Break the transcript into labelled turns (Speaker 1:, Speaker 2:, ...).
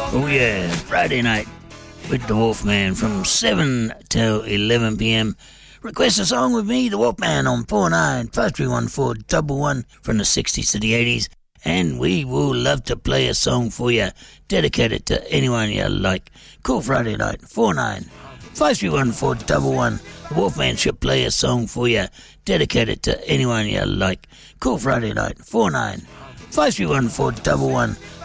Speaker 1: Oh yeah, Friday night with the Wolfman from 7 till 11 p.m. Request a song with me, the Wolfman, on 49531411 from the 60s to the 80s. And we will love to play a song for you, dedicated to anyone you like. Call Friday night, 49531411. The Wolfman should play a song for you, dedicated to anyone you like. Call Friday night, 49531411.